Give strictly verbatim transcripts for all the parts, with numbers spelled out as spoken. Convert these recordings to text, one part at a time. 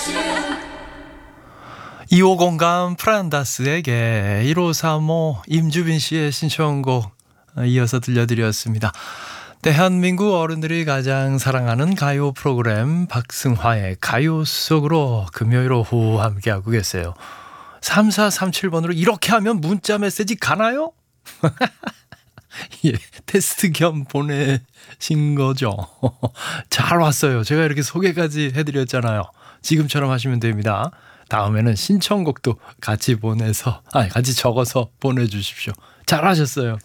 이오공감 프란다스에게 일오삼오 임주빈 씨의 신청곡 이어서 들려드렸습니다. 대한민국 어른들이 가장 사랑하는 가요 프로그램 박승화의 가요 속으로 금요일 오후 함께하고 계세요. 삼사삼칠 번으로 이렇게 하면 문자 메시지 가나요? 예, 테스트 겸 보내신 거죠. 잘 왔어요. 제가 이렇게 소개까지 해드렸잖아요. 지금처럼 하시면 됩니다. 다음에는 신청곡도 같이 보내서, 아니, 같이 적어서 보내주십시오. 잘하셨어요.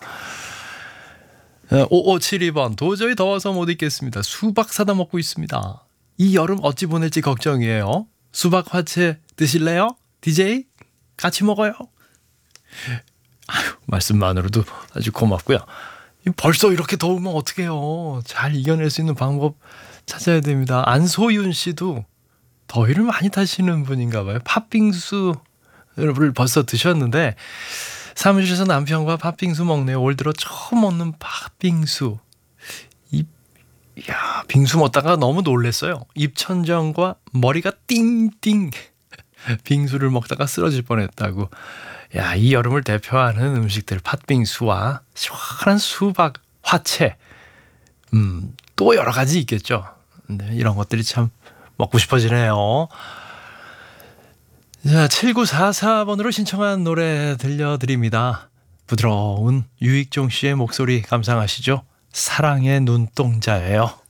오오칠이 번 도저히 더워서 못 있겠습니다. 수박 사다 먹고 있습니다. 이 여름 어찌 보낼지 걱정이에요. 수박 화채 드실래요? 디제이 같이 먹어요. 아유, 말씀만으로도 아주 고맙고요. 벌써 이렇게 더우면 어떡해요. 잘 이겨낼 수 있는 방법 찾아야 됩니다. 안소윤 씨도 더위를 많이 타시는 분인가 봐요. 팥빙수를 벌써 드셨는데 사무실에서 남편과 팥빙수 먹네요. 올 들어 처음 먹는 팥빙수. 입, 야, 빙수 먹다가 너무 놀랐어요. 입천장과 머리가 띵띵. 빙수를 먹다가 쓰러질 뻔했다고. 야, 이 여름을 대표하는 음식들 팥빙수와 시원한 수박, 화채. 음, 또 여러 가지 있겠죠. 근데 이런 것들이 참 먹고 싶어지네요. 자, 칠구사사 번으로 신청한 노래 들려드립니다. 부드러운 유익종 씨의 목소리 감상하시죠. 사랑의 눈동자예요.